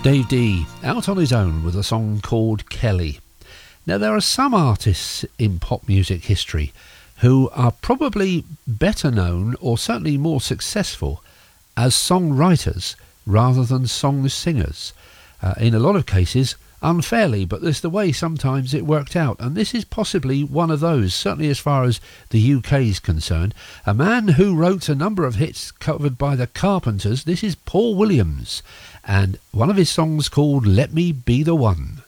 Dave Dee, out on his own with a song called Kelly. Now, there are some artists in pop music history who are probably better known, or certainly more successful, as songwriters rather than song singers. In a lot of cases, unfairly, but there's the way sometimes it worked out, and this is possibly one of those, certainly as far as the UK is concerned. A man who wrote a number of hits covered by the Carpenters. This is Paul Williams, and one of his songs called Let Me Be the One.